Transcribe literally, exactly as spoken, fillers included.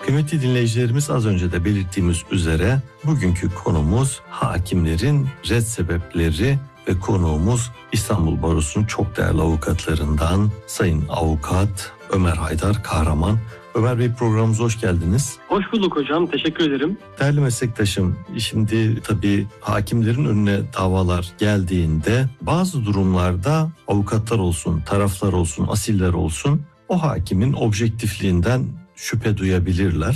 Kıymetli dinleyicilerimiz, az önce de belirttiğimiz üzere bugünkü konumuz hakimlerin ret sebepleri ve konuğumuz İstanbul Barosu'nun çok değerli avukatlarından Sayın Avukat Ömer Haydar Kahraman. Ömer Bey, programımıza hoş geldiniz. Hoş bulduk hocam, teşekkür ederim. Değerli meslektaşım, şimdi tabii hakimlerin önüne davalar geldiğinde bazı durumlarda avukatlar olsun, taraflar olsun, asiller olsun o hakimin objektifliğinden şüphe duyabilirler.